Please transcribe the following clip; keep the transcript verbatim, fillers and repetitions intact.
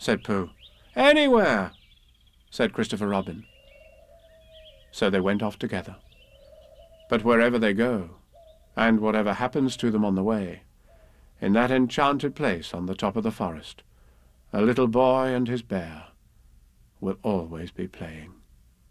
said Pooh. "Anywhere," said Christopher Robin. So they went off together. But wherever they go, and whatever happens to them on the way, in that enchanted place on the top of the forest, a little boy and his bear will always be playing.